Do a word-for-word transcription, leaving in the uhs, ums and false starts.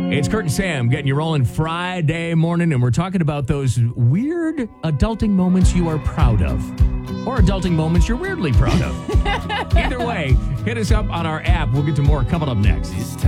It's Kurt and Sam getting you rolling Friday morning, and we're talking about those weird adulting moments you are proud of, or adulting moments you're weirdly proud of. Either way, hit us up on our app. We'll get to more coming up next.